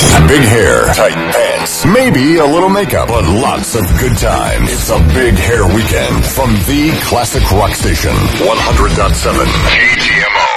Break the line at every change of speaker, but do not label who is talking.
Big hair, tight pants, maybe a little makeup, but lots of good times. It's a big hair weekend from the classic rock station, 100.7 KGMO.